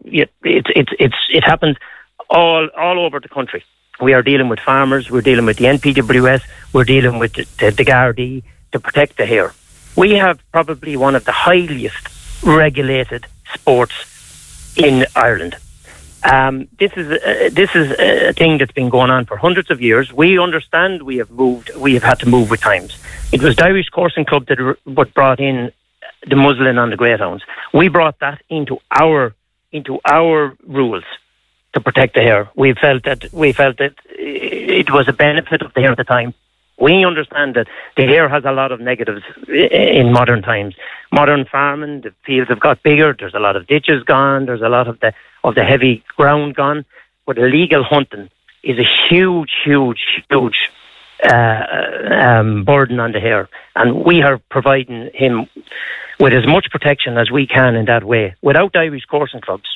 it happens all over the country. We are dealing with farmers, we're dealing with the NPWS, we're dealing with the Gardaí to protect the hare. We have probably one of the highest regulated sports in Ireland. This is a thing that's been going on for hundreds of years. We understand we have had to move with times. It was the Irish Coursing Club that brought in the muzzling on the greyhounds. We brought that into our rules to protect the hare. We felt that it was a benefit of the hare at the time. We understand that the hare has a lot of negatives in modern times. Modern farming, the fields have got bigger. There's a lot of ditches gone. There's a lot of the heavy ground gone. But illegal hunting is a huge burden on the hare, and we are providing him with as much protection as we can in that way. Without the Irish coursing clubs,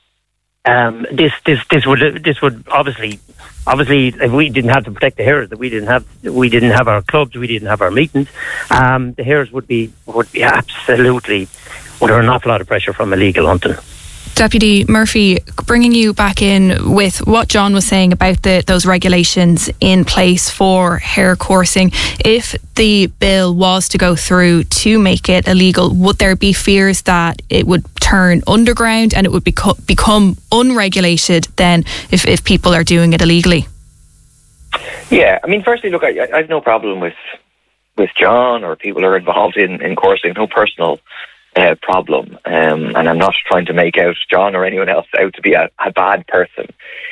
this would obviously if we didn't have to protect the hares, that we didn't have our clubs, we didn't have our meetings, the hares would be absolutely under an awful lot of pressure from illegal hunting. Deputy Murphy, bringing you back in with what John was saying about those regulations in place for hare coursing. If the bill was to go through to make it illegal, would there be fears that it would turn underground and it would become unregulated then if people are doing it illegally? Yeah, I mean, firstly, look, I have no problem with John or people who are involved in coursing, no personal problem, and I'm not trying to make out John or anyone else out to be a bad person.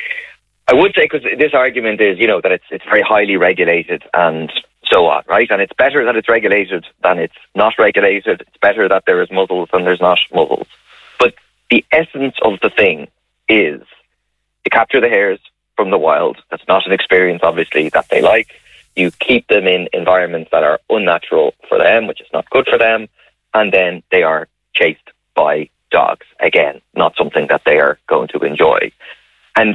I would say, because this argument is, that it's very highly regulated and so on, right? And it's better that it's regulated than it's not regulated. It's better that there is muzzles than there's not muzzles. But the essence of the thing is to capture the hares from the wild. That's not an experience, obviously, that they like. You keep them in environments that are unnatural for them, which is not good for them. And then they are chased by dogs. Again, not something that they are going to enjoy. And,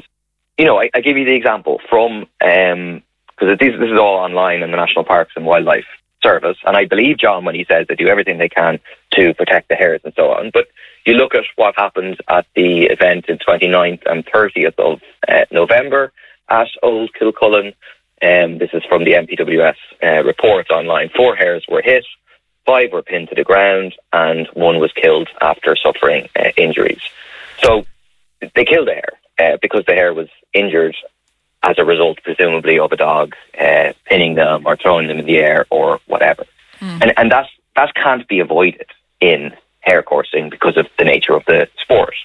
I give you the example from, because this is all online in the National Parks and Wildlife Service, and I believe John when he says they do everything they can to protect the hares and so on. But you look at what happened at the event in 29th and 30th of November at Old Kilcullen. This is from the NPWS reports online. 4 hares were hit. 5 were pinned to the ground and 1 was killed after suffering injuries. So they killed the hare because the hare was injured as a result, presumably, of a dog pinning them or throwing them in the air or whatever. And that can't be avoided in hare coursing because of the nature of the sport.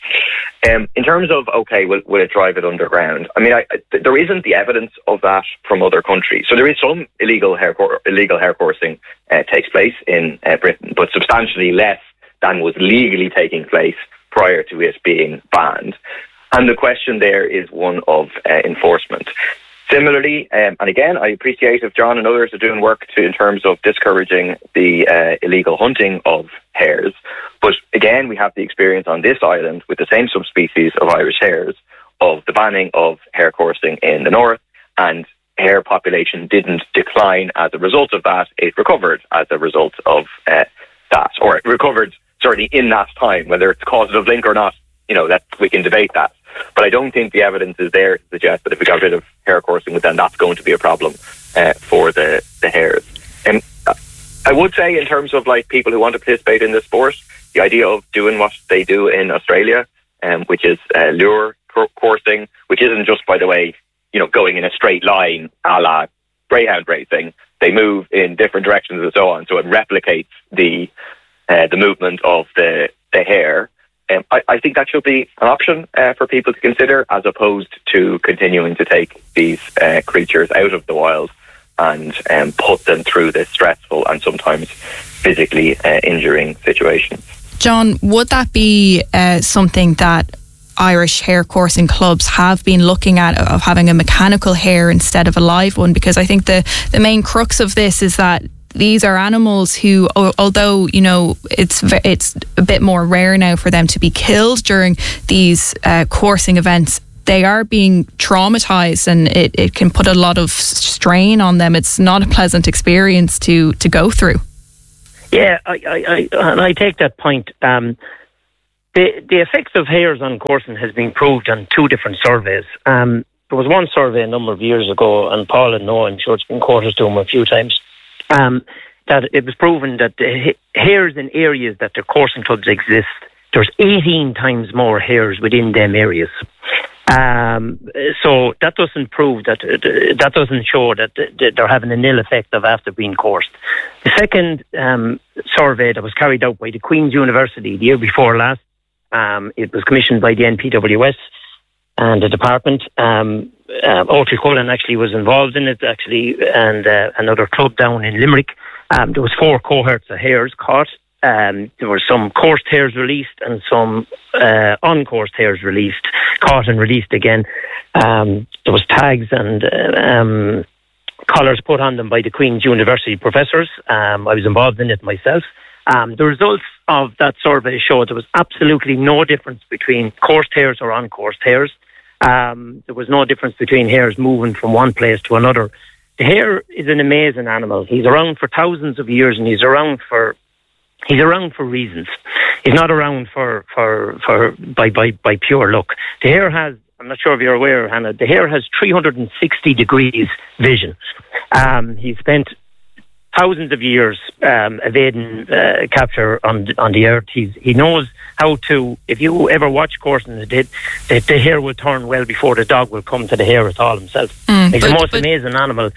In terms of, will it drive it underground? I mean, there isn't the evidence of that from other countries. So there is some illegal hare coursing takes place in Britain, but substantially less than was legally taking place prior to it being banned. And the question there is one of enforcement. Similarly, and again, I appreciate if John and others are doing work in terms of discouraging the illegal hunting of hares. But again, we have the experience on this island with the same subspecies of Irish hares of the banning of hare coursing in the north, and hare population didn't decline as a result of that. It recovered as a result of that, or it recovered certainly in that time. Whether it's causative link or not, that we can debate that. But I don't think the evidence is there to suggest that if we got rid of hare coursing, then that's going to be a problem for the hares. And I would say, in terms of people who want to participate in this sport, the idea of doing what they do in Australia, which is lure coursing, which isn't just, by the way, going in a straight line a la greyhound racing. They move in different directions and so on, so it replicates the movement of the hare. I think that should be an option for people to consider, as opposed to continuing to take these creatures out of the wild and put them through this stressful and sometimes physically injuring situations. John, would that be something that Irish hare coursing clubs have been looking at, of having a mechanical hare instead of a live one? Because I think the main crux of this is that these are animals who, although it's a bit more rare now for them to be killed during these coursing events, they are being traumatized, and it can put a lot of strain on them. It's not a pleasant experience to go through. Yeah, I take that point. The effects of hares on coursing has been proved on two different surveys. There was one survey a number of years ago, and Paul and Noah, I'm sure it's been quoted to him a few times, that it was proven that the hares in areas that the coursing clubs exist, there's 18 times more hares within them areas. So that doesn't prove that doesn't show that they're having an ill effect of after being coursed. The second survey that was carried out by the Queen's University the year before last, it was commissioned by the NPWS and the department. Oakleigh actually was involved in it, and another club down in Limerick. There was 4 cohorts of hares caught. There were some coursed hares released and some uncoursed hares released, caught and released again. There was tags and collars put on them by the Queen's University professors. I was involved in it myself. The results of that survey showed there was absolutely no difference between coursed hares or uncoursed hares. There was no difference between hares moving from one place to another. The hare is an amazing animal. He's around for thousands of years, and he's around for reasons. He's not around by pure luck. The hare has, I'm not sure if you're aware, Hannah, the hare has 360 degrees vision. He spent thousands of years evading capture on the earth. He knows how to, if you ever watch coursing, the hare will turn well before the dog will come to the hare at all himself. He's the most amazing animal.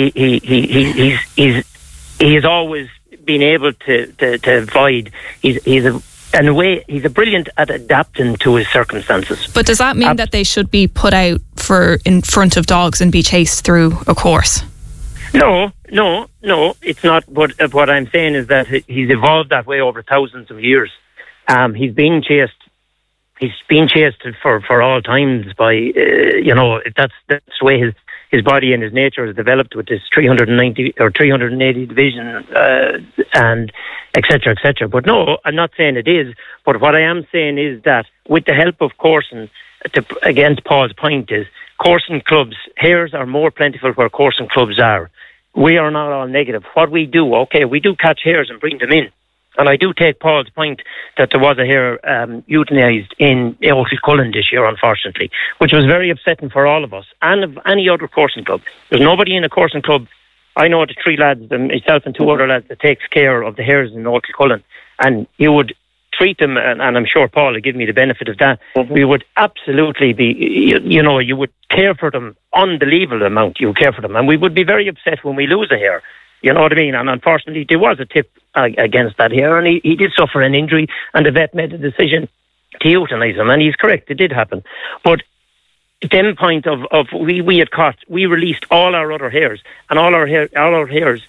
He's always been able to avoid. He's a brilliant at adapting to his circumstances. But does that mean that they should be put out in front of dogs and be chased through a course? No, it's not. But what I'm saying is that he's evolved that way over thousands of years. He's been chased. He's been chased for all times by that's the way his body and his nature has developed with this 390 or 380 division and etc. etc. But no, I'm not saying it is. But what I am saying is that with the help of coursing, against Paul's point, is coursing clubs, hares are more plentiful where coursing clubs are. We are not all negative. What we do, we do catch hares and bring them in. And I do take Paul's point that there was a hare euthanised in Oakleigh this year, unfortunately, which was very upsetting for all of us and of any other coursing club. There's nobody in a coursing club. I know the 3 lads, myself and 2 other lads, that takes care of the hares in Oakleigh, and you would treat them, and I'm sure Paul will give me the benefit of that. Mm-hmm. We would absolutely be, you would care for them, unbelievable amount. You would care for them, and we would be very upset when we lose a hare. You know what I mean? And unfortunately, there was a tip against that hare, and he did suffer an injury, and the vet made the decision to euthanize him, and he's correct, it did happen. But then point of we had caught, we released all our other hares, and all our hares.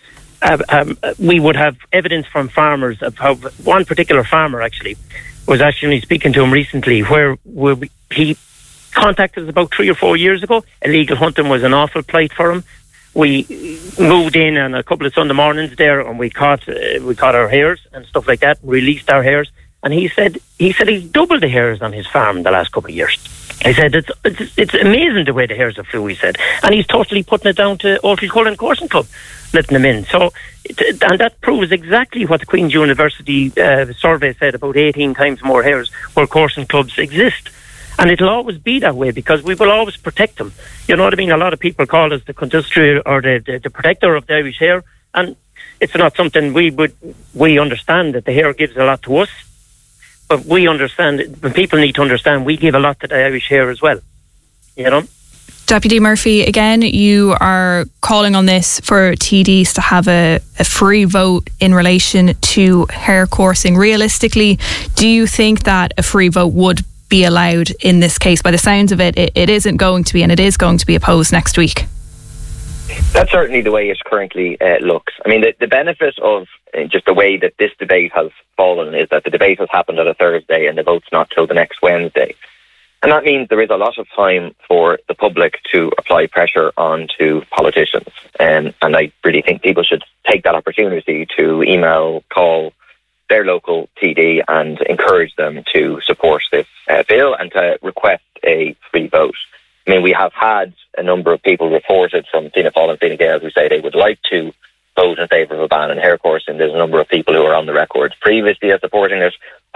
We would have evidence from farmers of how one particular farmer actually was actually speaking to him recently, where he contacted us about 3 or 4 years ago. Illegal hunting was an awful plight for him. We moved in on a couple of Sunday mornings there, and we caught our hares and stuff like that. Released our hares, and he said he's doubled the hares on his farm the last couple of years. He said it's amazing the way the hares have flew. He said, and he's totally putting it down to Oakleigh Coursing Club letting them in. So, and that proves exactly what the Queen's University survey said about 18 times more hares where coursing clubs exist. And it'll always be that way because we will always protect them. You know what I mean? A lot of people call us the condustrial or the protector of the Irish hare, and it's not something we understand that the hare gives a lot to us, but we understand, but people need to understand we give a lot to the Irish hare as well. You know? Deputy Murphy, again, you are calling on this for TDs to have a free vote in relation to hare coursing. Realistically, do you think that a free vote would be allowed in this case? By the sounds of it, it isn't going to be, and it is going to be opposed next week. That's certainly the way it currently looks. I mean, the benefit of just the way that this debate has fallen is that the debate has happened on a Thursday and the vote's not till the next Wednesday. And that means there is a lot of time for the public to apply pressure onto politicians. And I really think people should take that opportunity to email, call their local TD and encourage them to support this bill and to request a free vote. I mean, we have had a number of people reported from Fianna Fáil and Fine Gael who say they would like to vote in favour of a ban on hare coursing. There's a number of people who are on the record previously as supporting it.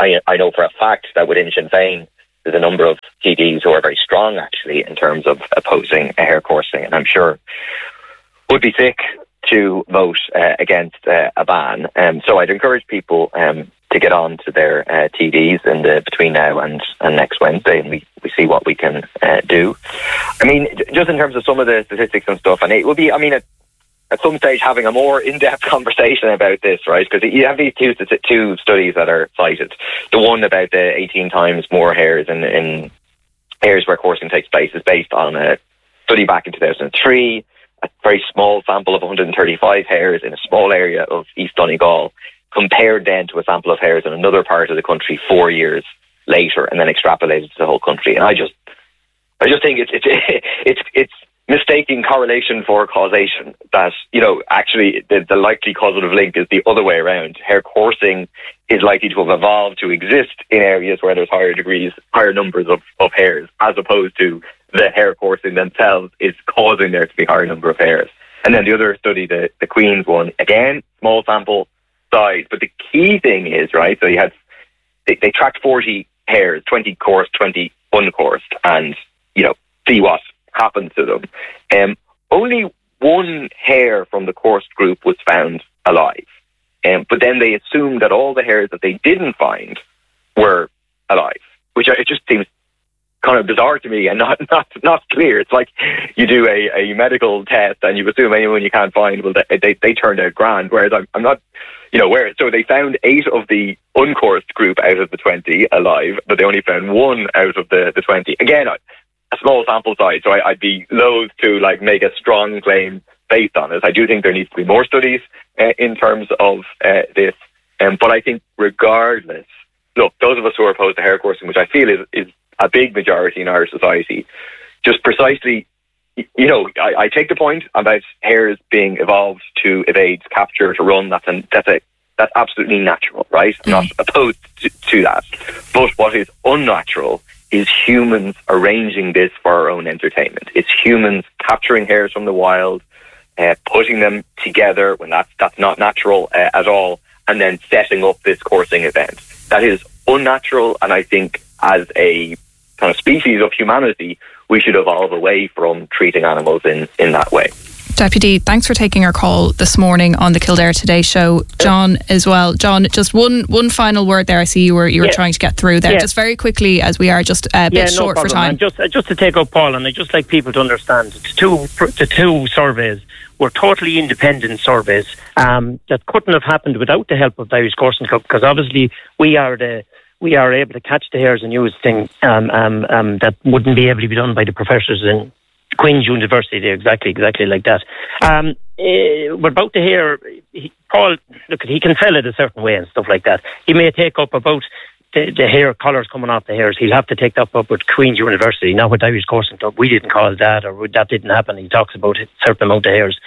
I know for a fact that within Sinn Féin there's a number of TDs who are very strong actually in terms of opposing hair coursing, and I'm sure would be sick to vote against a ban. So I'd encourage people to get on to their TDs between now and next Wednesday, and we see what we can do. I mean, just in terms of some of the statistics and stuff, and it will be, I mean, at some stage having a more in-depth conversation about this, right? Because you have these two studies that are cited. The one about the 18 times more hairs in areas where coursing takes place is based on a study back in 2003, a very small sample of 135 hares in a small area of East Donegal, compared then to a sample of hares in another part of the country 4 years later, and then extrapolated to the whole country. And I just think it's mistaking correlation for causation. That, you know, actually the likely causative link is the other way around. Hair coursing is likely to have evolved to exist in areas where there's higher numbers of hares, as opposed to the hair coursing themselves is causing there to be higher number of hares. And then the other study, the Queen's one, again, small sample size, but the key thing is, right, so they tracked 40 hares, 20 coursed, 20 uncoursed, and, you know, see what happens to them. Only one hare from the coursed group was found alive. But then they assumed that all the hares that they didn't find were alive, which it just seems kind of bizarre to me and not clear. It's like you do a medical test and you assume anyone you can't find, well, they turned out grand, whereas I'm not, you know, where. So they found 8 of the uncoursed group out of the 20 alive, but they only found 1 out of the 20. Again, a small sample size, so I'd be loath to like make a strong claim based on it. I do think there needs to be more studies in terms of this, but I think regardless, look, those of us who are opposed to hair coursing, which I feel is a big majority in our society, just precisely, you know, I take the point about hares being evolved to evade capture, to run. That's absolutely natural, right? I'm not opposed to that. But what is unnatural is humans arranging this for our own entertainment. It's humans capturing hares from the wild, putting them together when that's not natural at all, and then setting up this coursing event. That is unnatural, and I think as a kind of species of humanity, we should evolve away from treating animals in that way. Deputy, thanks for taking our call this morning on the Kildare Today show. John as well. John, just one final word there. I see you were trying to get through there. Just very quickly, as we are just a bit short for time. And just to take up Paul, and I'd just like people to understand, the two surveys were totally independent surveys that couldn't have happened without the help of the Irish Coursing Club, because obviously we are able to catch the hares and use things that wouldn't be able to be done by the professors in Queen's University, exactly like that. But about the hair, Paul, look, he can sell it a certain way and stuff like that. He may take up about the hair colours coming off the hairs. He'll have to take that up with Queen's University, not with Irish Coursing Club. We didn't cause that, or that didn't happen. He talks about a certain amount of hairs.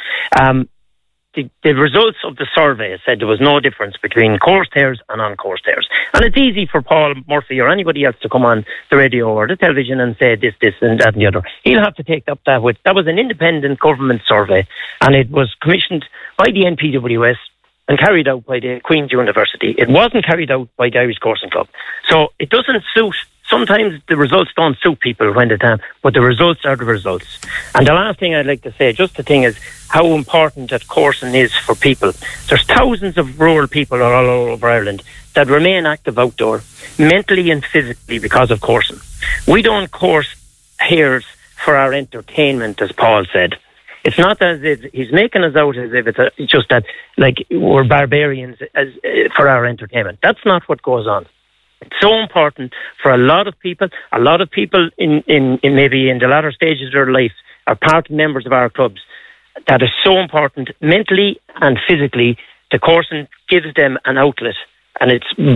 The results of the survey said there was no difference between coursed hares and uncoursed hares. And it's easy for Paul Murphy or anybody else to come on the radio or the television and say this and that and the other. He'll have to take up that with. That was an independent government survey, and it was commissioned by the NPWS and carried out by the Queen's University. It wasn't carried out by the Irish Coursing Club. So it doesn't suit. Sometimes the results don't suit people when they time, but the results are the results. And the last thing I'd like to say, just the thing is how important that coursing is for people. There's thousands of rural people all over Ireland that remain active outdoor, mentally and physically, because of coursing. We don't course hares for our entertainment, as Paul said. It's not as if he's making us out as if it's just that, like, we're barbarians for our entertainment. That's not what goes on. It's so important for a lot of people. A lot of people in maybe in the latter stages of their life are part members of our clubs. That is so important mentally and physically. The coursing gives them an outlet, and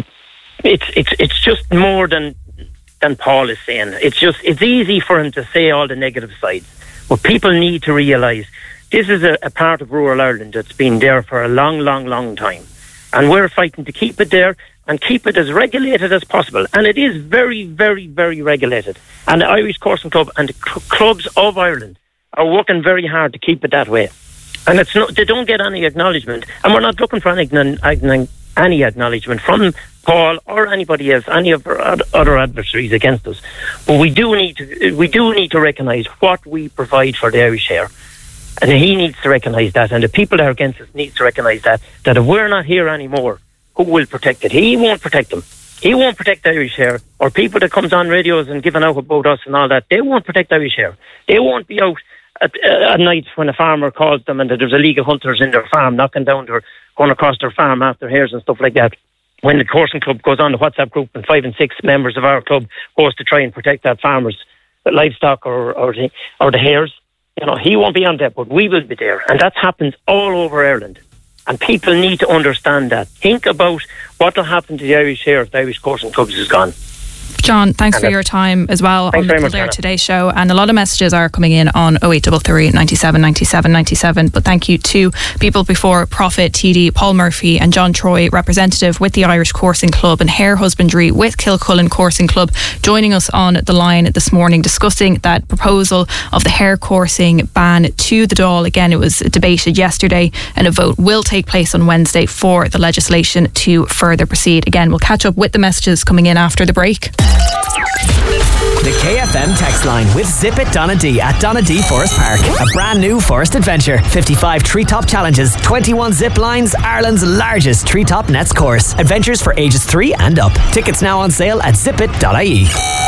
it's just more than Paul is saying. It's easy for him to say all the negative sides, but people need to realise this is a part of rural Ireland that's been there for a long time, and we're fighting to keep it there and keep it as regulated as possible. And it is very, very, very regulated. And the Irish Coursing Club and the clubs of Ireland are working very hard to keep it that way. And they don't get any acknowledgement. And we're not looking for any any acknowledgement from Paul or anybody else, any of our other adversaries against us. But we do need to recognise what we provide for the Irish here. And he needs to recognise that, and the people that are against us need to recognise that if we're not here anymore, who will protect it? He won't protect them. He won't protect Irish hair, or people that comes on radios and giving out about us and all that. They won't protect Irish hair. They won't be out at night when a farmer calls them and that there's illegal hunters in their farm knocking down going across their farm after hares and stuff like that. When the coursing club goes on the WhatsApp group and 5 and 6 members of our club goes to try and protect that farmer's livestock or the hares, he won't be on that, but we will be there. And that happens all over Ireland. And people need to understand that. Think about what will happen to the Irish hare if the Irish coursing clubs is gone. John, thanks for your time as well on the Kildare Today show. And a lot of messages are coming in on 0833 97 97 97. But thank you to people before Prophet, TD, Paul Murphy and John Troy, representative with the Irish Coursing Club and Hare Husbandry with Kilcullen Coursing Club, joining us on the line this morning discussing that proposal of the hare coursing ban to the Dáil. Again, it was debated yesterday and a vote will take place on Wednesday for the legislation to further proceed. Again, we'll catch up with the messages coming in after the break. The KFM text line with Zip It Donadee at Donadee Forest Park. A brand new forest adventure. 55 treetop challenges, 21 zip lines, Ireland's largest treetop nets course. Adventures for ages 3 and up. Tickets now on sale at zipit.ie.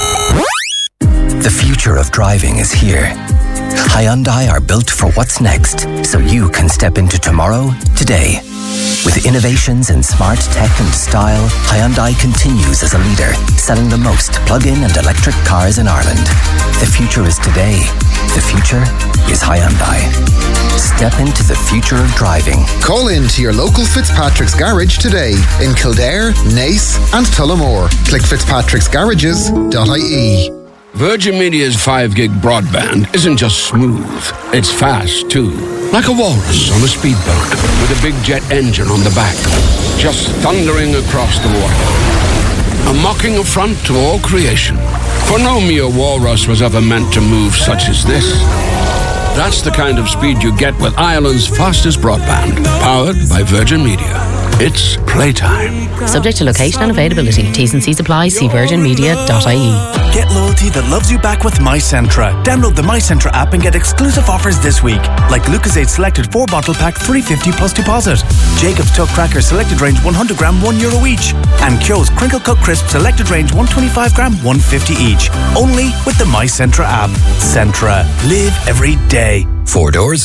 The future of driving is here. Hyundai are built for what's next, so you can step into tomorrow today. With innovations in smart tech and style, Hyundai continues as a leader, selling the most plug-in and electric cars in Ireland. The future is today. The future is Hyundai. Step into the future of driving. Call in to your local Fitzpatrick's Garage today in Kildare, Naas and Tullamore. Click fitzpatricksgarages.ie. Virgin Media's 5 gig broadband isn't just smooth, it's fast too. Like a walrus on a speedboat with a big jet engine on the back, just thundering across the water. A mocking affront to all creation. For no mere walrus was ever meant to move such as this. That's the kind of speed you get with Ireland's fastest broadband, powered by Virgin Media. It's playtime. Subject to location and availability. T's and C's apply. See virginmedia.ie. Get loyalty that loves you back with MyCentra. Download the MyCentra app and get exclusive offers this week. Like Lucozade Selected 4-bottle pack, $3.50 plus deposit. Jacob's Tuck Crackers Selected Range 100 gram, €1 each. And Kyo's Crinkle Cut Crisp Selected Range 125 gram, $1.50 each. Only with the MyCentra app. Centra. Live every day. 4 doors.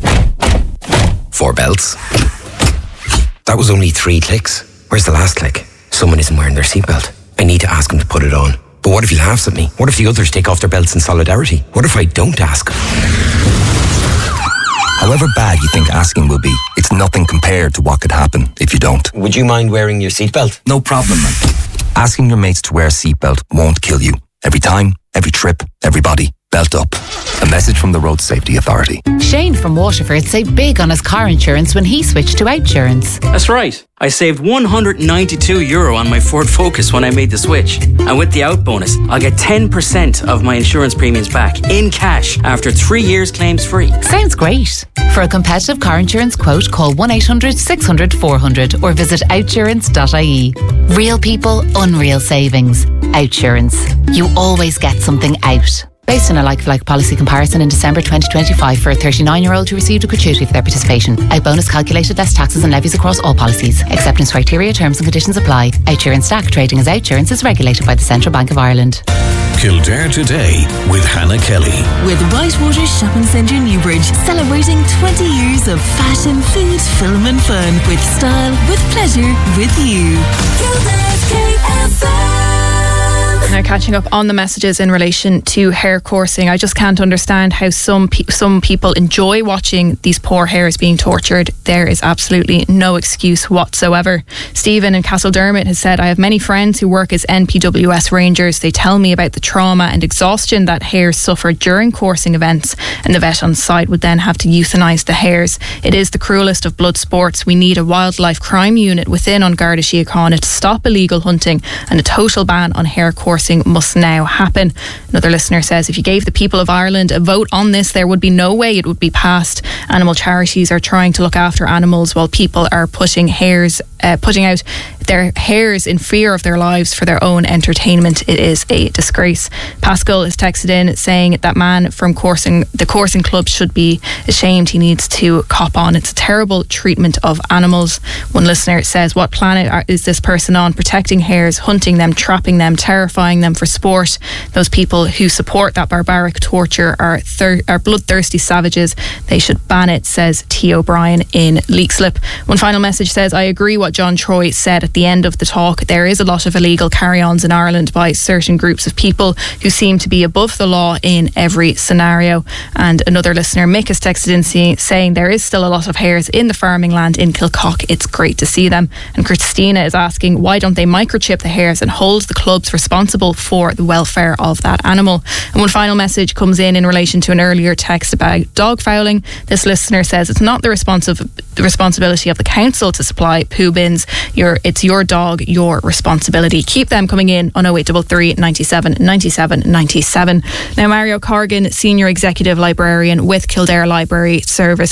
4 belts. That was only 3 clicks. Where's the last click? Someone isn't wearing their seatbelt. I need to ask them to put it on. But what if he laughs at me? What if the others take off their belts in solidarity? What if I don't ask? However bad you think asking will be, it's nothing compared to what could happen if you don't. Would you mind wearing your seatbelt? No problem, man. Asking your mates to wear a seatbelt won't kill you. Every time, every trip, everybody. Belt up. A message from the Road Safety Authority. Shane from Waterford saved big on his car insurance when he switched to Outsurance. That's right. I saved €192 on my Ford Focus when I made the switch. And with the Out bonus, I'll get 10% of my insurance premiums back in cash after 3 years claims free. Sounds great. For a competitive car insurance quote, call 1-800-600-400 or visit outsurance.ie. Real people, unreal savings. Outsurance. You always get something out. Based on a like-for-like policy comparison in December 2025 for a 39-year-old who received a gratuity for their participation. Out bonus calculated less taxes and levies across all policies. Acceptance criteria, terms and conditions apply. Outsurance Stack trading as Outsurance is regulated by the Central Bank of Ireland. Kildare Today with Hannah Kelly. With Whitewater Shopping Centre Newbridge, celebrating 20 years of fashion, food, film and fun. With style, with pleasure, with you. Kildare's KFM. Now, catching up on the messages in relation to hare coursing, I just can't understand how some people enjoy watching these poor hares being tortured. There is absolutely no excuse whatsoever. Stephen in Castledermot has said, I have many friends who work as NPWS rangers. They tell me about the trauma and exhaustion that hares suffer during coursing events, and the vet on site would then have to euthanise the hares. It is the cruelest of blood sports. We need a wildlife crime unit within An Garda Síochána to stop illegal hunting, and a total ban on hare coursing must now happen. Another listener says, if you gave the people of Ireland a vote on this, there would be no way it would be passed. Animal charities are trying to look after animals while people are putting hares putting out their hares in fear of their lives for their own entertainment. It is a disgrace. Pascal is texted in saying that man from the coursing club should be ashamed. He needs to cop on. It's a terrible treatment of animals. One listener says, what planet is this person on? Protecting hares, hunting them, trapping them, terrifying them for sport. Those people who support that barbaric torture are bloodthirsty savages. They should ban it, says T. O'Brien in Leixlip. One final message says, I agree what John Troy said at the end of the talk. There is a lot of illegal carry-ons in Ireland by certain groups of people who seem to be above the law in every scenario. And another listener, Mick, has texted in saying there is still a lot of hares in the farming land in Kilcock. It's great to see them. And Christina is asking, why don't they microchip the hares and hold the clubs responsible for the welfare of that animal? And one final message comes in relation to an earlier text about dog fouling. This listener says it's not the responsibility of the council to supply poo bins. It's your dog, your responsibility. Keep them coming in on 0833 97 97 97. Now, Mario Corrigan, Senior Executive Librarian with Kildare Library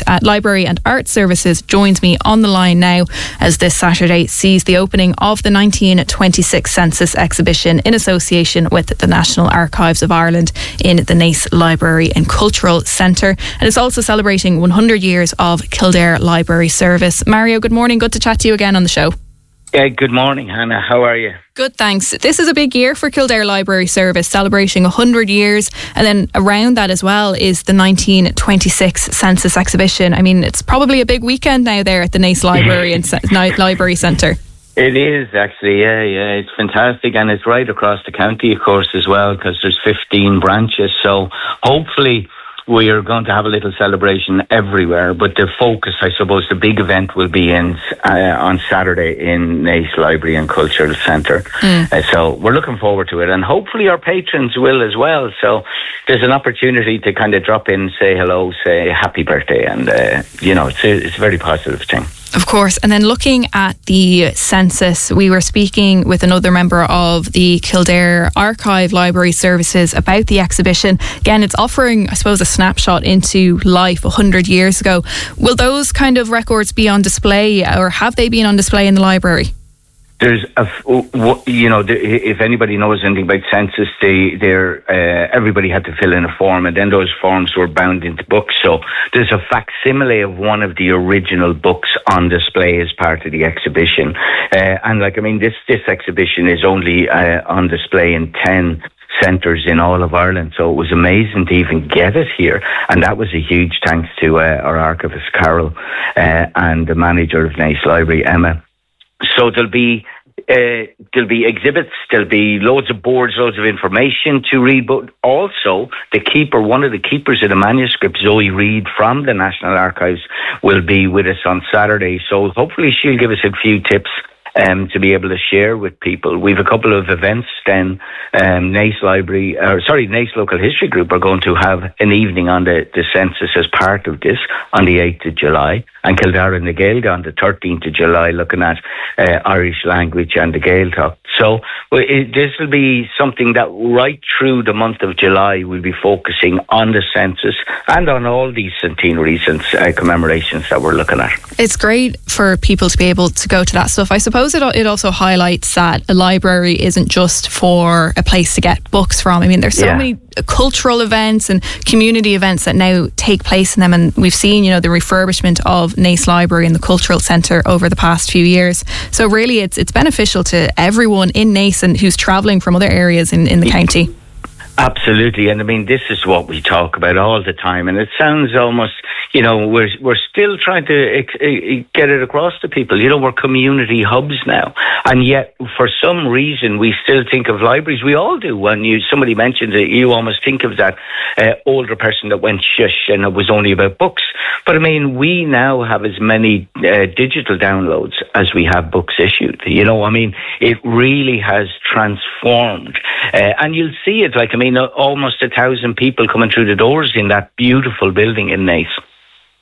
and Art Services, joins me on the line now as this Saturday sees the opening of the 1926 Census exhibition in association with the National Archives of Ireland in the Naas Library and Cultural Centre. And it's also celebrating 100 years of Kildare Library Service. Mario, good morning. Good to chat to you again on the show. Yeah, good morning, Hannah. How are you? Good, thanks. This is a big year for Kildare Library Service, celebrating 100 years. And then around that as well is the 1926 Census exhibition. I mean, it's probably a big weekend now there at the Naas Library and Library Centre. It is, actually, yeah. It's fantastic. And it's right across the county, of course, as well, because there's 15 branches. So hopefully we are going to have a little celebration everywhere, but the focus, I suppose, the big event will be on Saturday in Naas Library and Cultural Centre. So we're looking forward to it, and hopefully our patrons will as well. So there's an opportunity to kind of drop in, say hello, say happy birthday, and it's a very positive thing. Of course. And then looking at the census, we were speaking with another member of the Kildare Archive Library Services about the exhibition. Again, it's offering, I suppose, a snapshot into life 100 years ago. Will those kind of records be on display, or have they been on display in the library? There's if anybody knows anything about census, everybody had to fill in a form, and then those forms were bound into books. So there's a facsimile of one of the original books on display as part of the exhibition. This exhibition is only on display in 10 centres in all of Ireland, so it was amazing to even get it here, and that was a huge thanks to our archivist Carol and the manager of Naas Library, Emma. So there'll be exhibits, there'll be loads of boards, loads of information to read, but also one of the keepers of the manuscript, Zoe Reid from the National Archives, will be with us on Saturday. So hopefully she'll give us a few tips to be able to share with people. We've a couple of events then. Naas Local History Group are going to have an evening on the census as part of this on the 8th of July. And Kildare and the Gaeilge on the 13th of July, looking at Irish language and the Gaeltacht. So this will be something that right through the month of July we'll be focusing on the census and on all these centenaries and commemorations that we're looking at. It's great for people to be able to go to that stuff. I suppose it also highlights that a library isn't just for a place to get books from. I mean, there's so many cultural events and community events that now take place in them, and we've seen the refurbishment of Naas Library and the Cultural Centre over the past few years. So really it's beneficial to everyone in Naas and who's travelling from other areas in the county. Absolutely, and I mean, this is what we talk about all the time, and it sounds almost, we're still trying to get it across to people. We're community hubs now, and yet for some reason we still think of libraries. We all do. When somebody mentions it, you almost think of that older person that went shush and it was only about books. But I mean, we now have as many digital downloads as we have books issued. It really has transformed, and you'll see it. Almost 1,000 people coming through the doors in that beautiful building in Naas.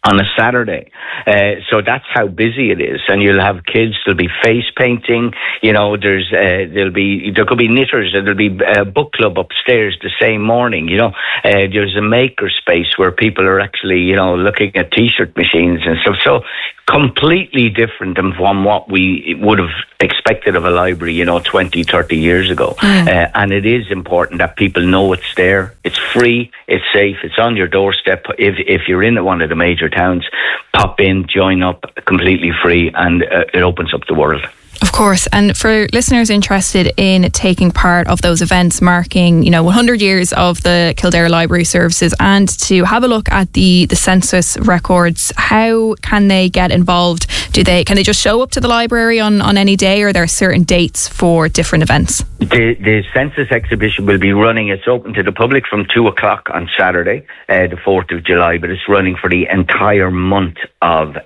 on a Saturday. So that's how busy it is. And you'll have kids, there'll be face painting, you know, there could be knitters, there'll be a book club upstairs the same morning, you know. There's a maker space where people are actually, you know, looking at t-shirt machines and stuff. So completely different than from what we would have expected of a library, you know, 20, 30 years ago. And it is important that people know it's there. It's free, it's safe, it's on your doorstep. If you're in one of the major towns, pop in, join up, completely free, and it opens up the world. Of course, and for listeners interested in taking part of those events marking, you know, 100 years of the Kildare Library Services, and to have a look at the census records, how can they get involved? Can they just show up to the library on any day, or are there certain dates for different events? The census exhibition will be running. It's open to the public from 2:00 on Saturday, the 4th of July, but it's running for the entire month of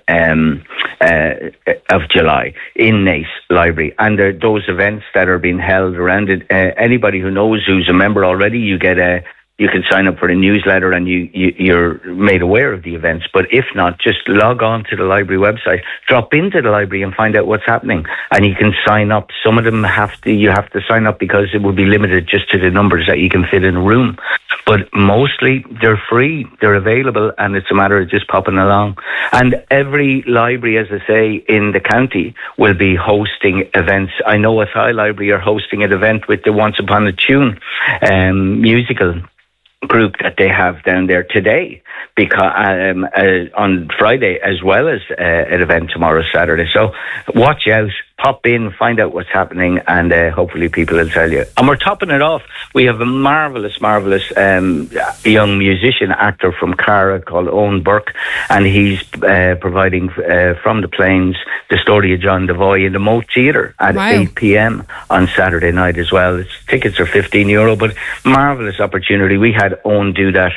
July in Naas Library. And those events that are being held around it, anybody who knows, who's a member already, you can sign up for the newsletter and you're made aware of the events. But if not, just log on to the library website, drop into the library and find out what's happening. And you can sign up. Some of them you have to sign up because it will be limited just to the numbers that you can fit in a room. But mostly they're free, they're available, and it's a matter of just popping along. And every library, as I say, in the county will be hosting events. I know Athy Library are hosting an event with the Once Upon a Tune musical group that they have down there today, because on Friday, as well as an event tomorrow, Saturday. So watch out, pop in, find out what's happening, and hopefully people will tell you. And we're topping it off. We have a marvellous young musician, actor from Cara called Owen Burke, and he's providing from the Plains the story of John Devoy in the Moat Theatre at 8 p.m. on Saturday night as well. Tickets are €15, but marvellous opportunity. We had Owen do that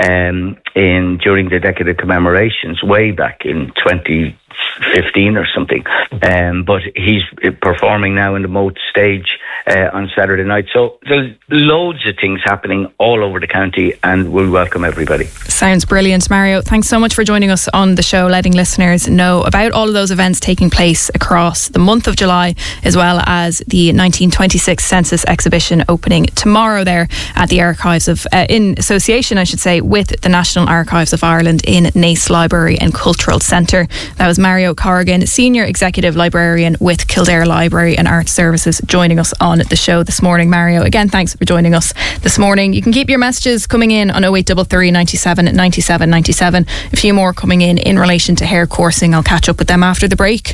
during the Decade of Commemorations way back in 2015 or something. But he's performing now in the Moat stage on Saturday night. So there's loads of things happening all over the county, and we'll welcome everybody. Sounds brilliant, Mario. Thanks so much for joining us on the show, letting listeners know about all of those events taking place across the month of July, as well as the 1926 Census exhibition opening tomorrow there at the Archives of, in association, I should say, with the National Archives of Ireland in Naas Library and Cultural Centre. That was Mario Corrigan, Senior Executive Librarian with Kildare Library and Arts Services, joining us on the show this morning. Mario, again, thanks for joining us this morning. You can keep your messages coming in on 0833 97 97 97. A few more coming in relation to hair coursing. I'll catch up with them after the break.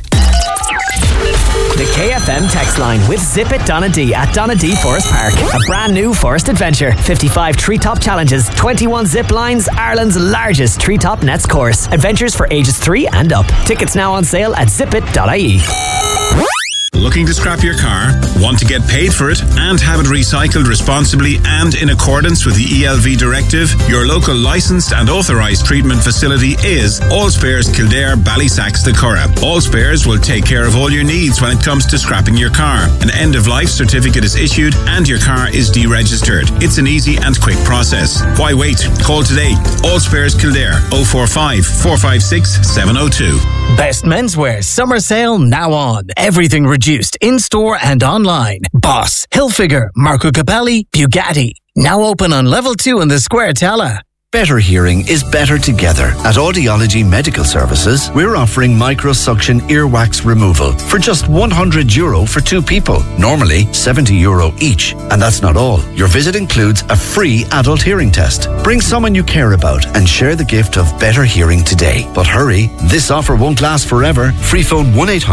The KFM text line with Zip It Donna D at Donna D Forest Park. A brand new forest adventure. 55 treetop challenges, 21 zip lines, Ireland's largest treetop nets course. Adventures for ages 3 and up. Tickets now on sale at zipit.ie. Looking to scrap your car? Want to get paid for it and have it recycled responsibly and in accordance with the ELV directive? Your local licensed and authorised treatment facility is All Spares Kildare, Ballysacks, the Curragh. All Spares will take care of all your needs when it comes to scrapping your car. An end-of-life certificate is issued and your car is deregistered. It's an easy and quick process. Why wait? Call today. All Spares Kildare 045 456 702. Best menswear summer sale now on. Everything reduced in-store and online. Boss, Hilfiger, Marco Capelli, Bugatti. Now open on level 2 in the Square Tala. Better hearing is better together. At Audiology Medical Services, we're offering microsuction earwax removal for just €100 for 2 people. Normally €70 each. And that's not all. Your visit includes a free adult hearing test. Bring someone you care about and share the gift of better hearing today. But hurry, this offer won't last forever. Free phone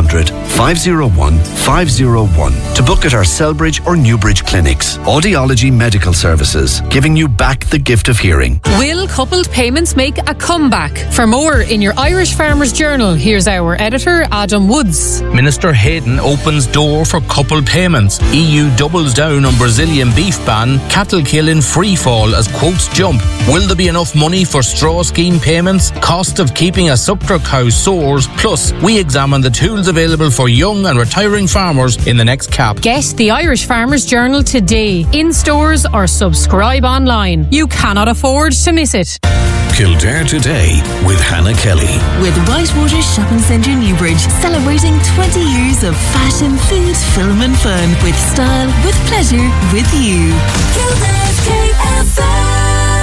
1-800-501-501 to book at our Selbridge or Newbridge clinics. Audiology Medical Services, giving you back the gift of hearing. Will coupled payments make a comeback? For more in your Irish Farmers Journal, here's our editor, Adam Woods. Minister Hayden opens door for coupled payments. EU doubles down on Brazilian beef ban. Cattle kill in free fall as quotes jump. Will there be enough money for straw scheme payments? Cost of keeping a sucker cow soars. Plus, we examine the tools available for young and retiring farmers in the next CAP. Get the Irish Farmers Journal today, in stores or subscribe online. You cannot afford to miss it. Kildare Today with Hannah Kelly. With Whitewater Shopping Centre Newbridge, celebrating 20 years of fashion, food, film and fun. With style, with pleasure, with you. Kildare's KFM.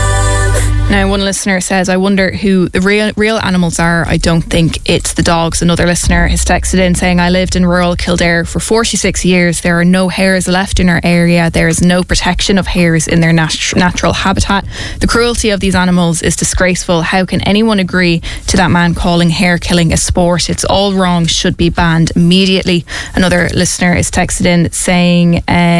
Now, one listener says, I wonder who the real animals are. I don't think it's the dogs. Another listener has texted in saying, I lived in rural Kildare for 46 years. There are no hares left in our area. There is no protection of hares in their natural habitat. The cruelty of these animals is disgraceful. How can anyone agree to that man calling hare killing a sport? It's all wrong, should be banned immediately. Another listener is texted in saying,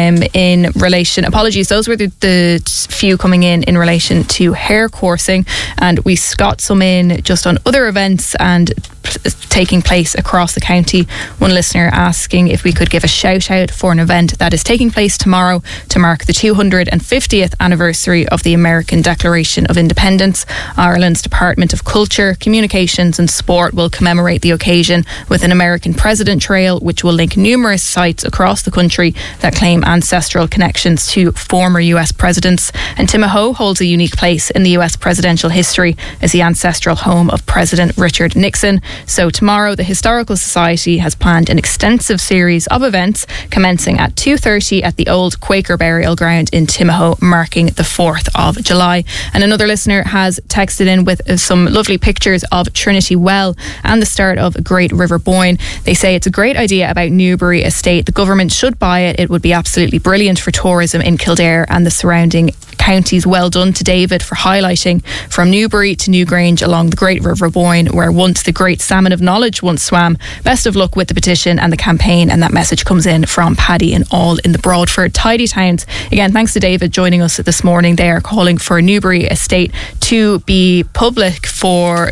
in relation, apologies, those were the few coming in relation to hare coursing, and we got some in just on other events and taking place across the county. One listener asking if we could give a shout out for an event that is taking place tomorrow to mark the 250th anniversary of the American Declaration of Independence. Ireland's Department of Culture, Communications and Sport will commemorate the occasion with an American President Trail, which will link numerous sites across the country that claim ancestral connections to former US presidents. And Timahoe holds a unique place in the US presidential history as the ancestral home of President Richard Nixon. So tomorrow, the Historical Society has planned an extensive series of events commencing at 2:30 at the old Quaker Burial Ground in Timahoe, marking the 4th of July. And another listener has texted in with some lovely pictures of Trinity Well and the start of Great River Boyne. They say it's a great idea about Newbury Estate. The government should buy it. It would be absolutely brilliant for tourism in Kildare and the surrounding counties. Well done to David for highlighting from Newbury to Newgrange along the Great River Boyne, where once the great salmon of knowledge once swam. Best of luck with the petition and the campaign. And that message comes in from Paddy and all in the Broadford Tidy Towns. Again, thanks to David joining us this morning. They are calling for Newbury Estate to be made public for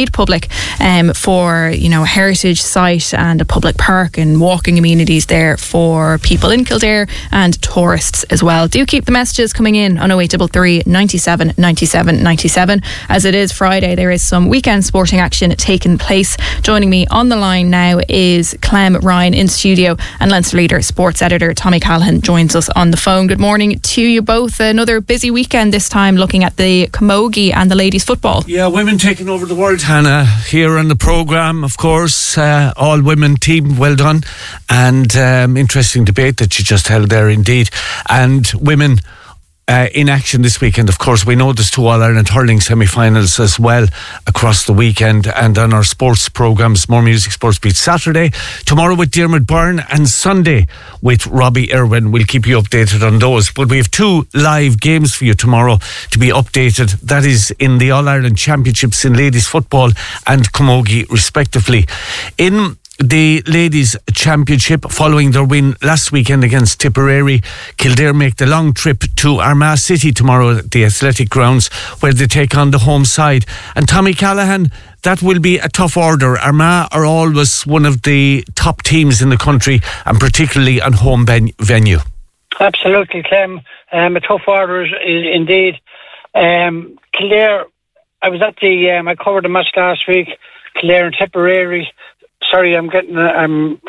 a heritage site and a public park and walking amenities there for people in Kildare and tourists as well. Do keep the messages coming in on 0833 97 97 97. As it is Friday, there is some weekend sporting action taking place. Joining me on the line now is Clem Ryan in studio, and Leinster Leader sports editor Tommy Callahan joins us on the phone. Good morning to you both. Another busy weekend this time, looking at the camogie and the ladies football. Yeah, women taking over the world, Hannah, here on the programme, of course. All women team, well done. And interesting debate that you just held there indeed. And women in action this weekend. Of course, we know there's 2 All-Ireland hurling semi-finals as well across the weekend, and on our sports programmes, More Music Sports Beat Saturday, tomorrow with Diarmuid Byrne, and Sunday with Robbie Irwin. We'll keep you updated on those. But we have 2 live games for you tomorrow to be updated. That is in the All-Ireland Championships in ladies football and camogie respectively. In the Ladies' Championship, following their win last weekend against Tipperary, Kildare make the long trip to Armagh City tomorrow at the Athletic Grounds, where they take on the home side. And Tommy Callahan, that will be a tough order. Armagh are always one of the top teams in the country, and particularly on home venue. Absolutely, Clem. A tough order indeed. Kildare, I was at I covered the match last week, Kildare and Tipperary. Sorry, I'm going from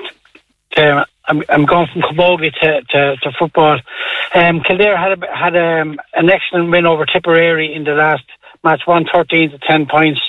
camogie to football. Kildare had an excellent win over Tipperary in the last match, 13 to 10 points.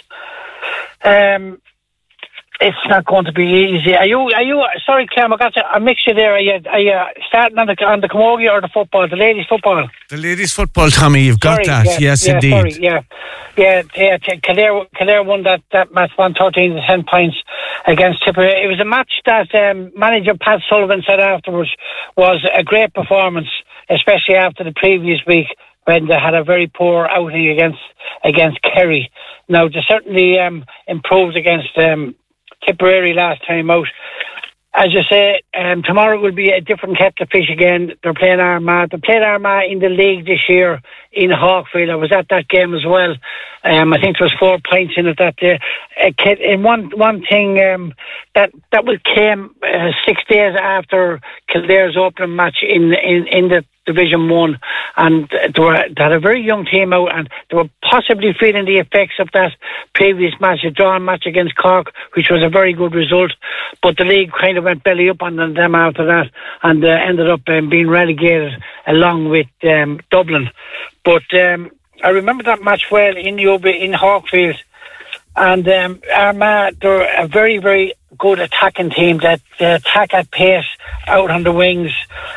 It's not going to be easy. Are you? Sorry, Clem, I got a mixture there. Are you starting on the camogie or the football, the ladies' football? The ladies' football, Tommy. You've got that. Yes, indeed. Sorry, Kildare won that match, 13 to 10 points against Tipperary. It was a match that manager Pat Sullivan said afterwards was a great performance, especially after the previous week when they had a very poor outing against Kerry. Now, they certainly improved against Tipperary last time out. As you say, tomorrow will be a different kettle of fish again. They're playing Armagh. They played Armagh in the league this year in Hawkfield. I was at that game as well. I think there was 4 points in it that day. And one thing that will came 6 days after Kildare's opening match in the Division 1, and they had a very young team out, and they were possibly feeling the effects of that previous match, a drawn match against Cork, which was a very good result, but the league kind of went belly up on them after that, and ended up being relegated along with Dublin. But I remember that match well in Hawkfield. And Armagh, they're a very, very good attacking team that attack at pace out on the wings.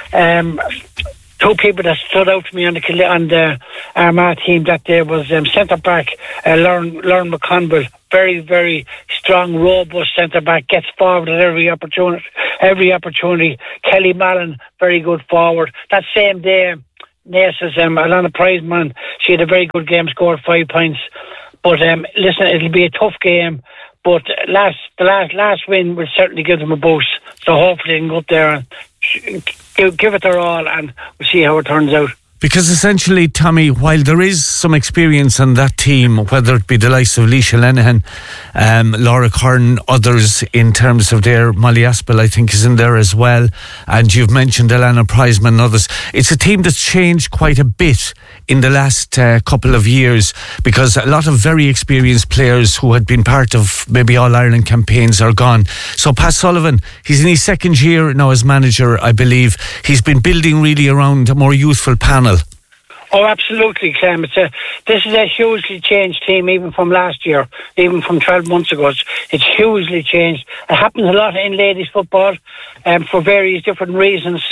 Two people that stood out to me on the Armagh team that day was centre-back Lauren McConville. Very, very strong, robust centre-back, gets forward at every opportunity. Kelly Mallon, very good forward. That same day, Nace's Alana Prizeman, she had a very good game, scored 5 points. But listen, it'll be a tough game. But the last win will certainly give them a boost. So hopefully they can go up there and give it their all, and we'll see how it turns out. Because essentially, Tommy, while there is some experience on that team, whether it be the likes of Leisha Lenihan, Laura Curran, others in terms of their, Molly Aspel I think is in there as well, and you've mentioned Alana Prizeman and others, it's a team that's changed quite a bit in the last couple of years, because a lot of very experienced players who had been part of maybe All-Ireland campaigns are gone. So Pat Sullivan, he's in his second year now as manager, I believe. He's been building really around a more youthful panel. Oh, absolutely, Clem. This is a hugely changed team, even from last year, even from 12 months ago. It's hugely changed. It happens a lot in ladies football, for various different reasons.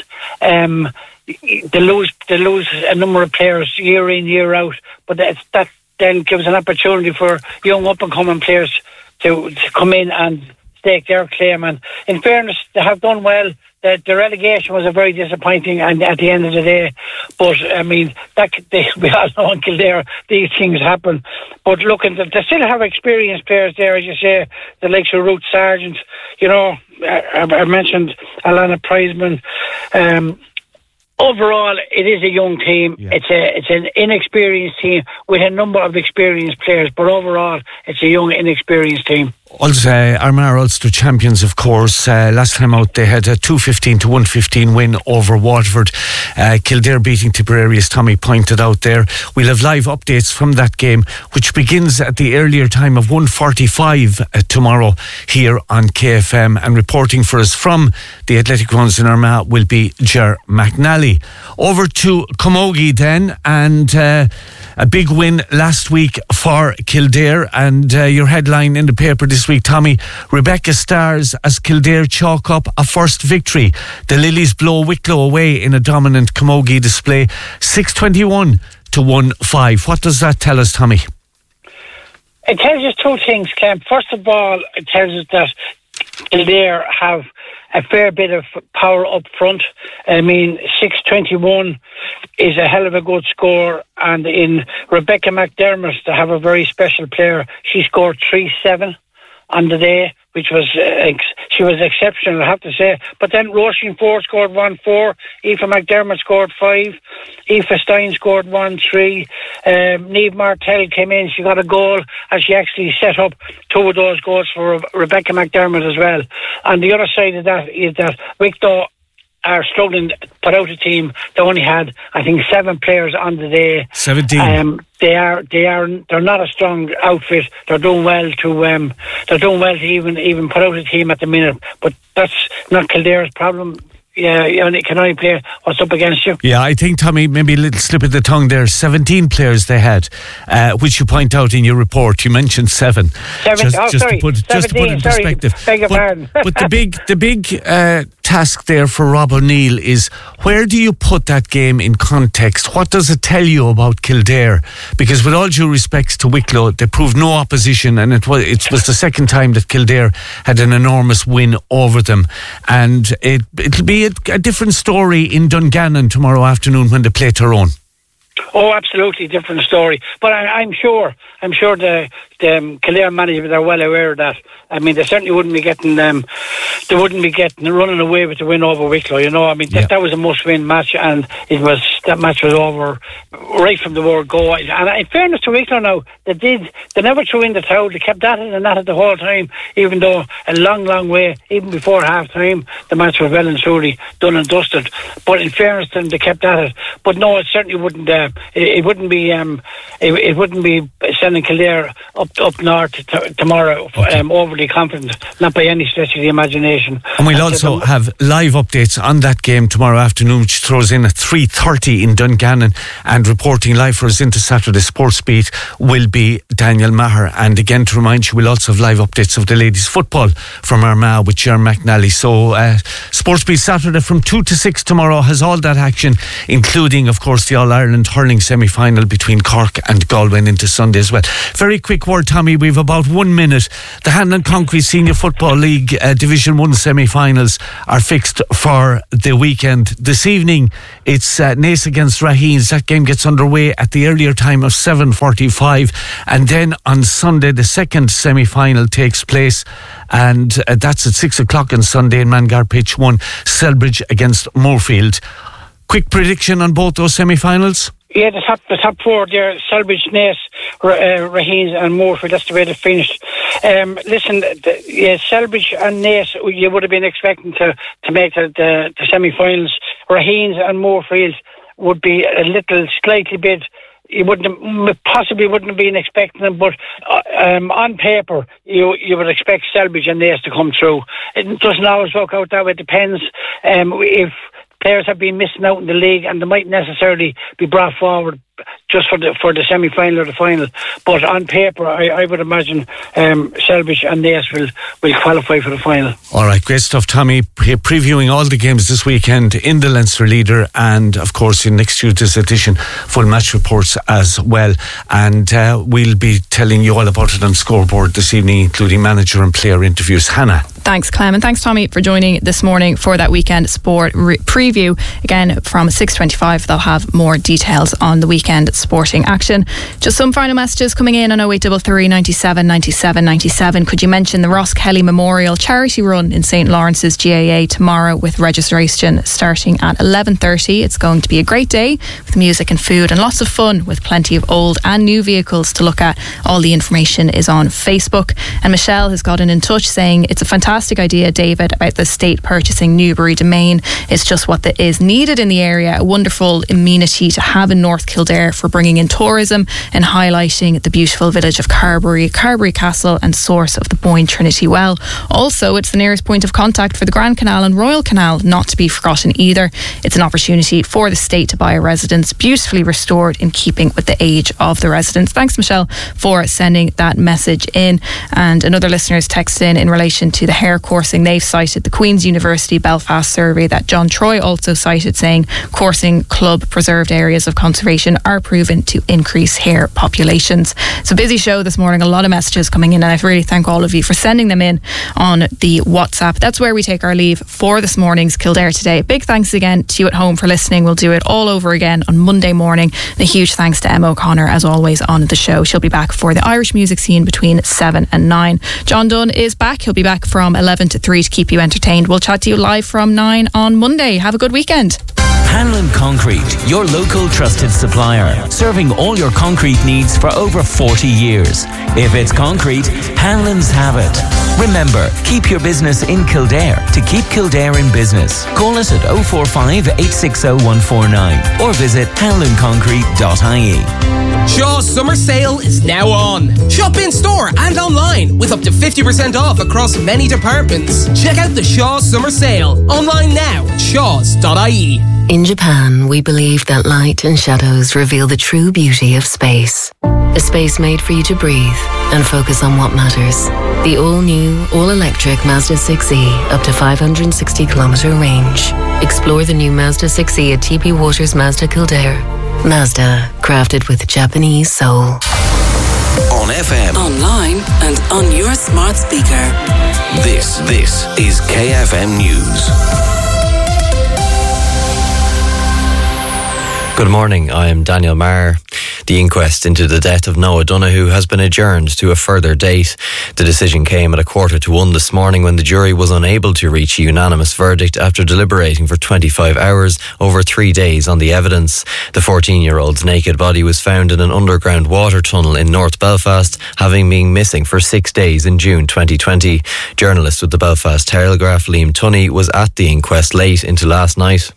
They lose a number of players year in, year out, but that then gives an opportunity for young up-and-coming players to come in and stake their claim. And in fairness, they have done well. The relegation was a very disappointing and at the end of the day, but I mean we all know in Kildare these things happen. But look, they still have experienced players there, as you say, the likes of Ruth Sargent. You know, I mentioned Alana Prizeman. Overall, it is a young team. Yeah. It's an inexperienced team with a number of experienced players, but overall, it's a young, inexperienced team. Armagh Ulster champions, of course. Last time out they had a 215-115 win over Waterford. Kildare beating Tipperary, as Tommy pointed out there. We'll have live updates from that game, which begins at the earlier time of 1:45 tomorrow here on KFM. And reporting for us from the Athletic Grounds in Armagh will be Ger McNally. Over to Camogie then, and a big win last week for Kildare, and your headline in the paper this week, Tommy, Rebecca stars as Kildare chalk up a first victory. The Lilies blow Wicklow away in a dominant Camogie display, 621-15. What does that tell us, Tommy? It tells us two things, Clem. First of all, it tells us that Kildare have a fair bit of power up front. I mean, 621 is a hell of a good score, and in Rebecca McDermott, they have a very special player. She scored 3-7 on the day, which was she was exceptional, I have to say. But then Roisin Ford scored 1-4, Aoife McDermott scored 5, Aoife Stein scored 1-3, Niamh Martell came in, she got a goal, and she actually set up two of those goals for Rebecca McDermott as well. And the other side of that is that Wicklow are struggling to put out a team. They only had, I think, 7 players on the day. 17. They're not a strong outfit. They're doing well to even put out a team at the minute. But that's not Kildare's problem. Yeah, you can only play what's up against you. Yeah, I think, Tommy, maybe a little slip of the tongue there. 17 players they had, which you point out in your report. You mentioned 7. Just to put it in perspective. Beg your pardon. But the big task there for Rob O'Neill is, where do you put that game in context? What does it tell you about Kildare? Because with all due respects to Wicklow, they proved no opposition, and it was the second time that Kildare had an enormous win over them. And it'll be a different story in Dungannon tomorrow afternoon when they play Tyrone. Oh, absolutely different story. But I'm sure the Kildare management are well aware of that. I mean, they certainly wouldn't be getting running away with the win over Wicklow. You know, I mean, that was a must-win match, and that match was over right from the word go. And in fairness to Wicklow now, they never threw in the towel. They kept at it and at it the whole time, even though a long way, even before half-time, the match was well and truly done and dusted. But in fairness to them, they kept at it. But no, it certainly wouldn't it wouldn't be it wouldn't be sending Kildare up north tomorrow overly confident, not by any stretch of the imagination. And we'll also have live updates on that game tomorrow afternoon, which throws in at 3:30 in Dungannon, and reporting live for us into Saturday Sports Beat will be Daniel Maher. And again, to remind you, we'll also have live updates of the ladies football from Armagh with Ger McNally. So Sports Beat Saturday from 2 to 6 tomorrow has all that action, including of course the All-Ireland hurling semi-final between Cork and Galway into Sunday as well. Very quick word, Tommy, we've about 1 minute. The Hanlon Concrete Senior Football League Division 1 semi-finals are fixed for the weekend. This evening it's Naas against Raheens. That game gets underway at the earlier time of 7:45, and then on Sunday the second semi-final takes place, and that's at 6 o'clock on Sunday in Mangar Pitch 1, Selbridge against Moorfield. Quick prediction on both those semi-finals? Yeah, the top four there, Selbridge, Naas, Raheens and Moorfield, that's the way they finished. Listen, Selbridge and Naas, you would have been expecting to make the semi-finals. Raheens and Moorfield would be a little, slightly bit, you possibly wouldn't have been expecting them, but on paper you would expect Selbridge and Naas to come through. It doesn't always work out that way. It depends if players have been missing out in the league and they might necessarily be brought forward just for the semi-final or the final. But on paper, I would imagine Selbridge and Naas will qualify for the final. All right, great stuff, Tommy. Previewing all the games this weekend in the Leinster Leader, and of course in next Tuesday's edition, full match reports as well. And we'll be telling you all about it on Scoreboard this evening, including manager and player interviews. Hannah. Thanks, Clem, and thanks, Tommy, for joining this morning for that weekend sport preview. Again, from 6:25, they'll have more details on the weekend sporting action. Just some final messages coming in on 0833 97 97 97. Could you mention the Ross Kelly Memorial Charity Run in St. Lawrence's GAA tomorrow, with registration starting at 11:30. It's going to be a great day with music and food and lots of fun, with plenty of old and new vehicles to look at. All the information is on Facebook. And Michelle has gotten in touch saying it's a fantastic idea, David, about the state purchasing Newbury Domain. It's just what is needed in the area. A wonderful amenity to have in North Kildare for bringing in tourism and highlighting the beautiful village of Carbery Castle and source of the Boyne Trinity Well. Also, it's the nearest point of contact for the Grand Canal and Royal Canal, not to be forgotten either. It's an opportunity for the state to buy a residence beautifully restored in keeping with the age of the residents. Thanks, Michelle, for sending that message in. And another listener has texted in relation to the hare coursing. They've cited the Queen's University Belfast survey that John Troy also cited, saying coursing club preserved areas of conservation are proven to increase hare populations. It's a busy show this morning, a lot of messages coming in, and I really thank all of you for sending them in on the WhatsApp. That's where we take our leave for this morning's Kildare Today. Big thanks again to you at home for listening. We'll do it all over again on Monday morning. And a huge thanks to Emma O'Connor, as always, on the show. She'll be back for the Irish music scene between 7 and 9. John Dunn is back. He'll be back from 11 to 3 to keep you entertained. We'll chat to you live from 9 on Monday. Have a good weekend. Hanlon Concrete, your local trusted supplier, serving all your concrete needs for over 40 years. If it's concrete, Hanlon's have it. Remember, keep your business in Kildare to keep Kildare in business. Call us at 045 860 149 or visit hanlonconcrete.ie. Shaw's summer sale is now on. Shop in store and online with up to 50% off across many departments. Check out the Shaw's summer sale online now at shaws.ie. In Japan, we believe that light and shadows reveal the true beauty of space. A space made for you to breathe and focus on what matters. The all-new, all-electric Mazda 6e, up to 560-kilometre range. Explore the new Mazda 6e at TP Waters Mazda Kildare. Mazda, crafted with Japanese soul. On FM, online and on your smart speaker. This is KFM News. Good morning, I am Daniel Marr. The inquest into the death of Noah Donoghue has been adjourned to a further date. The decision came at 1:45 this morning when the jury was unable to reach a unanimous verdict after deliberating for 25 hours over 3 days on the evidence. The 14-year-old's naked body was found in an underground water tunnel in North Belfast, having been missing for 6 days in June 2020. Journalist with the Belfast Telegraph, Liam Tunney, was at the inquest late into last night.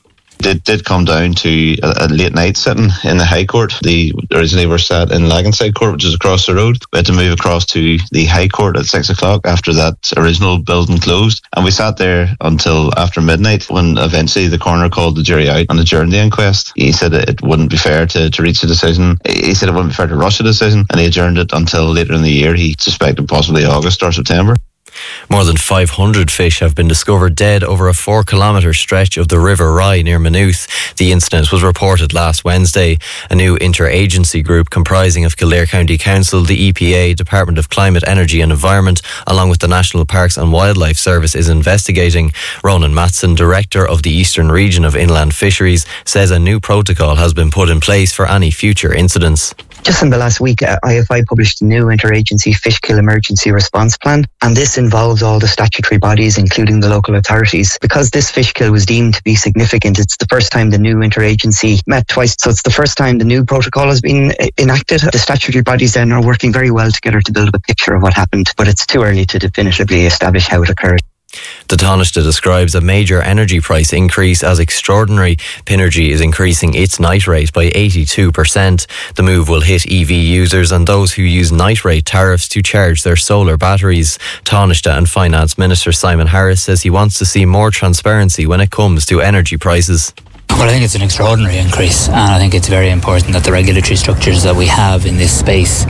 did come down to a late night sitting in the High Court. Originally were sat in Laganside Court, which is across the road. We had to move across to the High Court at 6 o'clock after that original building closed, and we sat there until after midnight, when eventually the coroner called the jury out and adjourned the inquest. He said it wouldn't be fair to reach a decision. He said it wouldn't be fair to rush a decision, and he adjourned it until later in the year. He suspected possibly August or September. More than 500 fish have been discovered dead over a 4-kilometre stretch of the River Rye near Maynooth. The incident was reported last Wednesday. A new interagency group comprising of Kildare County Council, the EPA, Department of Climate, Energy and Environment, along with the National Parks and Wildlife Service, is investigating. Ronan Matson, Director of the Eastern Region of Inland Fisheries, says a new protocol has been put in place for any future incidents. Just in the last week, IFI published a new interagency fish kill emergency response plan, and this involves all the statutory bodies, including the local authorities. Because this fish kill was deemed to be significant, it's the first time the new interagency met twice, so it's the first time the new protocol has been enacted. The statutory bodies then are working very well together to build up a picture of what happened, but it's too early to definitively establish how it occurred. The Taoiseach describes a major energy price increase as extraordinary. Pinergy is increasing its night rate by 82%. The move will hit EV users and those who use night rate tariffs to charge their solar batteries. Taoiseach and Finance Minister Simon Harris says he wants to see more transparency when it comes to energy prices. Well, I think it's an extraordinary increase, and I think it's very important that the regulatory structures that we have in this space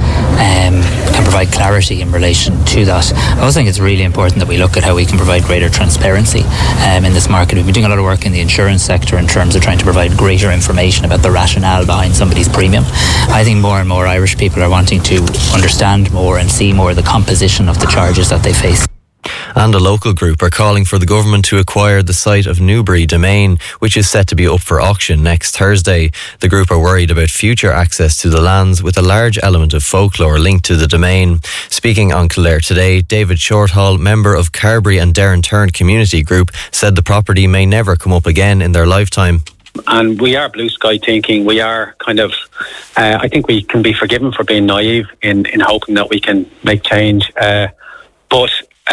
can provide clarity in relation to that. I also think it's really important that we look at how we can provide greater transparency in this market. We've been doing a lot of work in the insurance sector in terms of trying to provide greater information about the rationale behind somebody's premium. I think more and more Irish people are wanting to understand more and see more of the composition of the charges that they face. And a local group are calling for the government to acquire the site of Newbury Domain, which is set to be up for auction next Thursday. The group are worried about future access to the lands, with a large element of folklore linked to the domain. Speaking on Kildare Today, David Shorthall, member of Carbery and Derrynturn Community Group, said the property may never come up again in their lifetime. And we are blue sky thinking. We are kind of, I think we can be forgiven for being naive in hoping that we can make change. But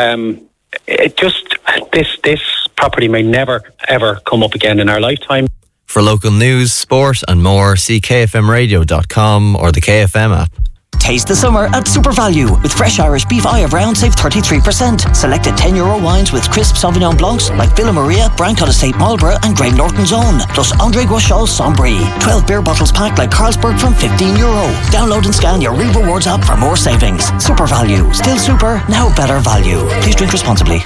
it just this property may never ever come up again in our lifetime. For local news, sport and more, see kfmradio.com or the KFM app. Taste the summer at Super Value. With fresh Irish beef eye of round, save 33%. Selected €10 wines with crisp Sauvignon Blancs like Villa Maria, Brancott Estate Marlborough and Graham Norton's Own. Plus André Guachal Sombry. 12 beer bottles packed like Carlsberg from €15. Download and scan your Real Rewards app for more savings. Super Value. Still super, now better value. Please drink responsibly.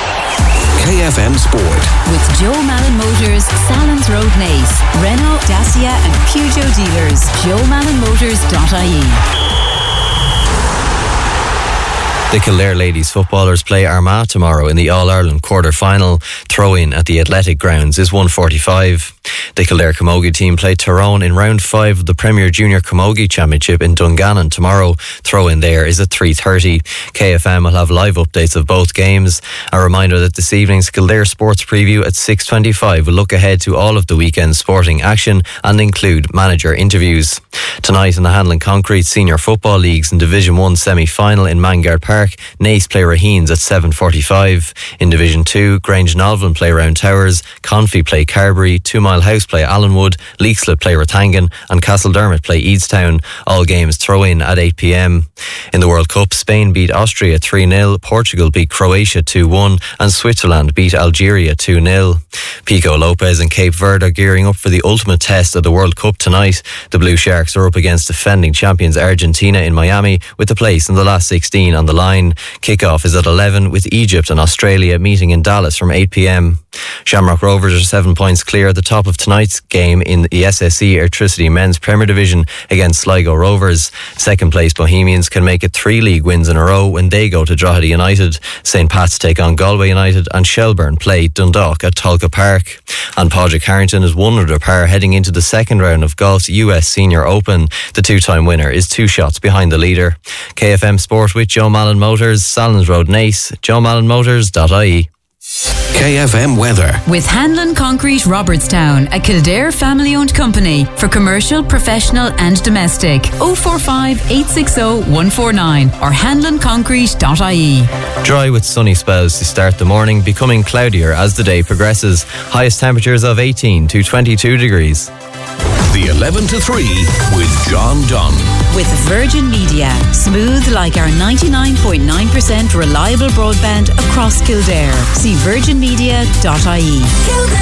KFM Sport. With Joe Malin Motors, Salins Road Naas, Renault, Dacia and Peugeot dealers. JoeMalinMotors.ie. The Kildare ladies footballers play Armagh tomorrow in the All-Ireland quarter-final. Throw-in at the Athletic Grounds is 1:45. The Kildare Camogie team play Tyrone in round 5 of the Premier Junior Camogie Championship in Dungannon tomorrow. Throw-in there is at 3:30. KFM will have live updates of both games. A reminder that this evening's Kildare Sports Preview at 6:25 will look ahead to all of the weekend's sporting action and include manager interviews. Tonight in the Hanlon Concrete Senior Football Leagues in Division 1 semi-final in Mangard Park, Naas play Raheens at 7:45. In Division 2, Grange Nolvan play Round Towers, Confey play Carbery, 2 Mile House play Allenwood, Leixlip play Rathangan and Castledermot play Eadstown. All games throw in at 8 p.m. In the World Cup, Spain beat Austria 3-0, Portugal beat Croatia 2-1 and Switzerland beat Algeria 2-0. Pico Lopez and Cape Verde are gearing up for the ultimate test of the World Cup tonight. The Blue Sharks are up against defending champions Argentina in Miami with the place in the last 16 on the line. Kickoff is at 11 with Egypt and Australia meeting in Dallas from 8 p.m. Shamrock Rovers are 7 points clear at the top of tonight's game in the SSE Airtricity Men's Premier Division against Sligo Rovers. Second place Bohemians can make it 3 league wins in a row when they go to Drogheda United. St. Pat's take on Galway United and Shelburne play Dundalk at Tolka Park. And Padraig Harrington is 1 under par heading into the second round of golf's US Senior Open. The 2-time winner is 2 shots behind the leader. KFM Sport with Joe Malin Motors, Salins Road Naas, JoeMalinMotors.ie. KFM weather. With Hanlon Concrete Robertstown, a Kildare family-owned company for commercial, professional and domestic. 045 860 149 or hanlonconcrete.ie. Dry with sunny spells to start the morning, becoming cloudier as the day progresses. Highest temperatures of 18 to 22 degrees. The 11 to 3 with John Dunn. With Virgin Media. Smooth like our 99.9% reliable broadband across Kildare. See virginmedia.ie.